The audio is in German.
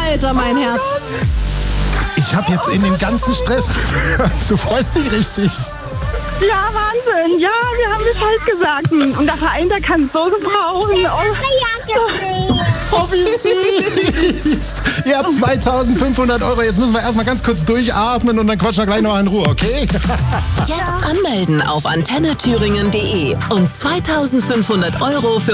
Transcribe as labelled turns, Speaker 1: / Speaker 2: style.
Speaker 1: Alter, mein Herz.
Speaker 2: Ich habe jetzt in dem ganzen Stress, du freust dich richtig.
Speaker 3: Ja, Wahnsinn. Ja, wir haben Bescheid gesagt. Und der Verein, der kann so gebrauchen.
Speaker 2: Oh, wie süß. Ihr habt 2.500 €. Jetzt müssen wir erstmal ganz kurz durchatmen und dann quatschen wir gleich noch in Ruhe, okay?
Speaker 1: Jetzt anmelden auf antennethüringen.de und 2.500 € für